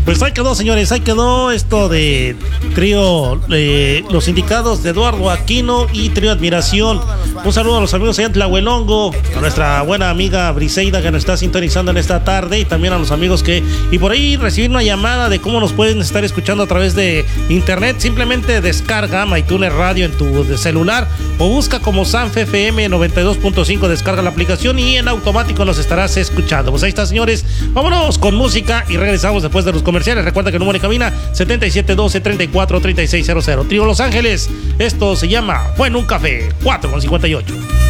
Pues ahí quedó, señores, ahí quedó esto de trío, los indicados de Eduardo Aquino y trío Admiración. Un saludo a los amigos allá en Tlahuelongo, a nuestra buena amiga Briseida que nos está sintonizando en esta tarde, y también a los amigos y por ahí recibir una llamada de cómo nos pueden estar escuchando a través de internet. Simplemente descarga MyTuner Radio en tu celular o busca como Sanfe FM 92.5, descarga la aplicación y en automático nos estarás escuchando. Pues ahí está, señores, vámonos con música y regresamos después de los comerciales. Recuerda que el número de cabina 7712-343600, Trío Los Ángeles. Esto se llama Fue en un Café, 4:58.